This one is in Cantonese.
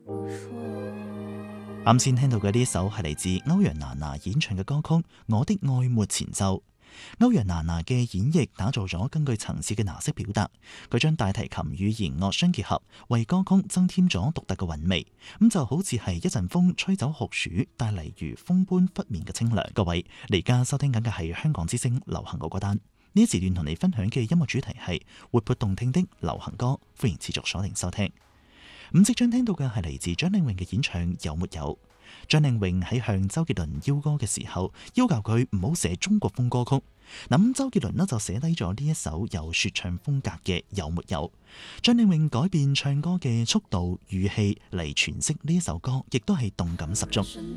啱先聽到嘅呢首係嚟自歐陽娜娜演唱嘅歌曲《我的愛沒前奏》。歐陽娜娜嘅演繹打造咗根據層次嘅拿式表達，佢將大提琴與弦樂相結合，為歌曲增添咗獨特嘅韻味。咁就好似係一陣風吹走酷暑，帶嚟如風般拂面嘅清涼。各位，你而家收聽緊嘅係香港之聲流行歌歌單。呢一時段同你分享嘅音樂主題係活潑動聽的流行歌，歡迎持續鎖定收聽。咁即將聽到嘅係嚟自張靚穎嘅演唱《有沒有》。張靚穎喺向周杰倫邀歌嘅時候，要求佢唔好寫中國風歌曲。咁周杰倫呢就寫低咗呢一首有說唱風格嘅《有沒有》。張靚穎改變唱歌嘅速度語氣嚟詮釋呢一首歌，亦都係動感十足。